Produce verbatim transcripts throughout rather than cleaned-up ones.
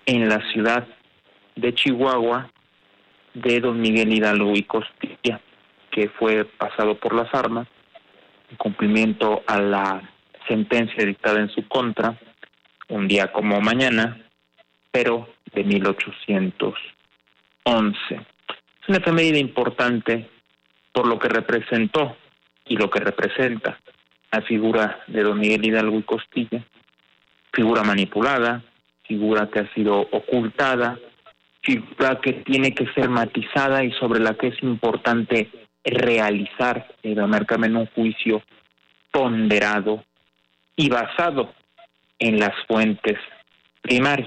en la ciudad de Chihuahua de don Miguel Hidalgo y Costilla, que fue pasado por las armas en cumplimiento a la sentencia dictada en su contra, un día como mañana, pero de mil ochocientos once. Es una efeméride importante por lo que representó y lo que representa la figura de don Miguel Hidalgo y Costilla, figura manipulada, figura que ha sido ocultada, figura que tiene que ser matizada y sobre la que es importante realizar, y marcarme un juicio ponderado y basado en las fuentes primarias,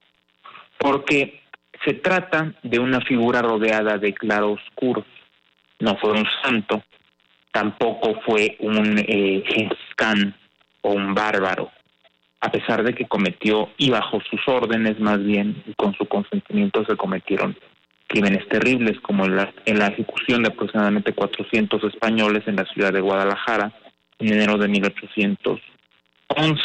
porque se trata de una figura rodeada de claroscuros. No fue un santo, tampoco fue un eh, Genscan o un bárbaro, a pesar de que cometió, y bajo sus órdenes más bien, y con su consentimiento se cometieron crímenes terribles, como la, en la ejecución de aproximadamente cuatrocientos españoles en la ciudad de Guadalajara en enero de mil ochocientos once.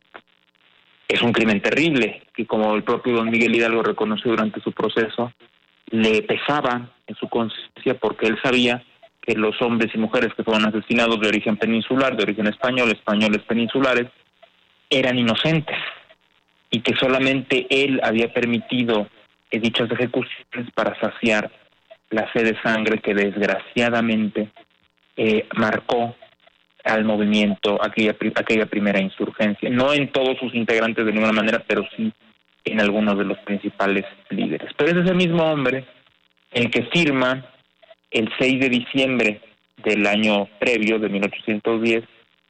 Es un crimen terrible, que como el propio don Miguel Hidalgo reconoció durante su proceso, le pesaba en su conciencia porque él sabía que los hombres y mujeres que fueron asesinados de origen peninsular, de origen español, españoles peninsulares, eran inocentes y que solamente él había permitido eh, dichas ejecuciones para saciar la sed de sangre que desgraciadamente eh, marcó al movimiento, aquella, aquella primera insurgencia, no en todos sus integrantes de ninguna manera, pero sí en algunos de los principales líderes. Pero es ese mismo hombre el que firma el seis de diciembre del año previo, de mil ochocientos diez,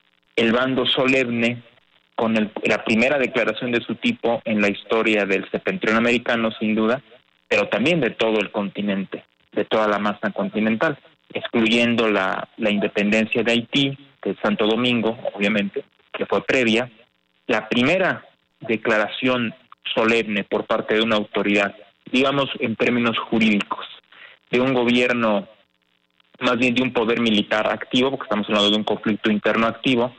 el bando solemne con el, la primera declaración de su tipo en la historia del septentrión americano, sin duda, pero también de todo el continente, de toda la masa continental, excluyendo la, la independencia de Haití, de Santo Domingo, obviamente, que fue previa, la primera declaración solemne por parte de una autoridad, digamos en términos jurídicos, de un gobierno, más bien de un poder militar activo, porque estamos hablando de un conflicto interno activo,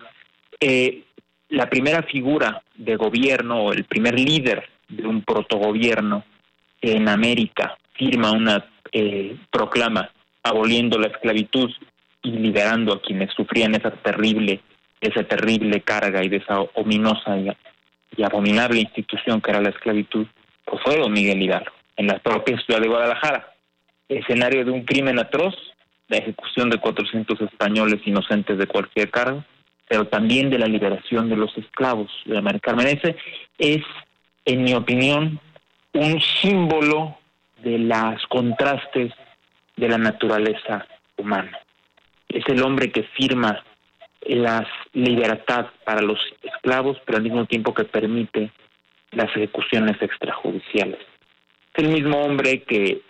eh, la primera figura de gobierno, o el primer líder de un protogobierno en América, firma una eh, proclama aboliendo la esclavitud y liberando a quienes sufrían esa terrible, esa terrible carga y de esa ominosa y, y abominable institución que era la esclavitud, pues fue don Miguel Hidalgo, en la propia ciudad de Guadalajara, escenario de un crimen atroz, la ejecución de cuatrocientos españoles inocentes de cualquier cargo, pero también de la liberación de los esclavos de América. Ese es, en mi opinión, un símbolo de los contrastes de la naturaleza humana. Es el hombre que firma la libertad para los esclavos, pero al mismo tiempo que permite las ejecuciones extrajudiciales. Es el mismo hombre que,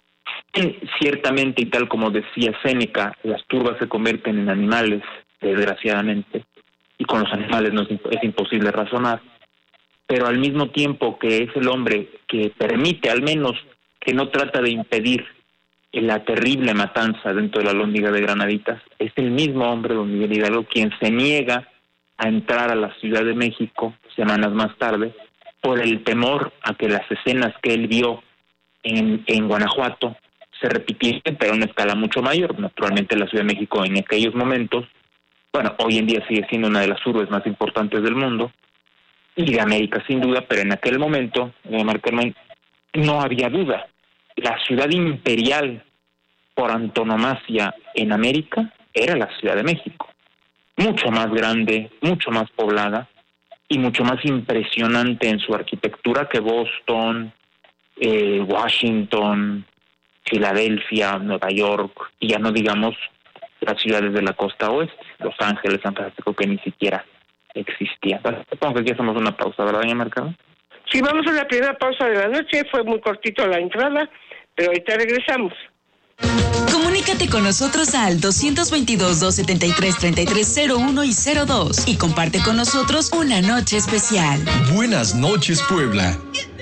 ciertamente, y tal como decía Séneca, las turbas se convierten en animales, desgraciadamente, y con los animales no es, es imposible razonar, pero al mismo tiempo que es el hombre que permite, al menos, que no trata de impedir la terrible matanza dentro de la Alhóndiga de Granaditas, es el mismo hombre, don Miguel Hidalgo, quien se niega a entrar a la Ciudad de México semanas más tarde por el temor a que las escenas que él vio en, en Guanajuato se repitiesen, pero a una escala mucho mayor. Naturalmente la Ciudad de México en aquellos momentos, bueno, hoy en día sigue siendo una de las urbes más importantes del mundo y de América sin duda, pero en aquel momento, no había duda. La ciudad imperial por antonomasia en América era la Ciudad de México, mucho más grande, mucho más poblada y mucho más impresionante en su arquitectura que Boston, eh, Washington, Filadelfia, Nueva York, y ya no digamos las ciudades de la costa oeste, Los Ángeles, San Francisco, que ni siquiera existían. Supongo que aquí hacemos una pausa, ¿verdad, doña Mercado? Sí, vamos a la primera pausa de la noche, fue muy cortito la entrada, pero ahorita regresamos. Comunícate con nosotros al dos veintidós, dos setenta y tres, treinta y tres cero uno y cero dos y comparte con nosotros una noche especial. Buenas noches, Puebla.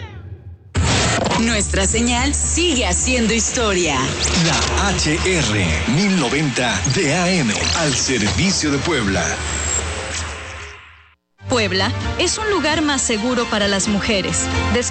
Nuestra señal sigue haciendo historia. La H R mil noventa de A M al servicio de Puebla. Puebla es un lugar más seguro para las mujeres.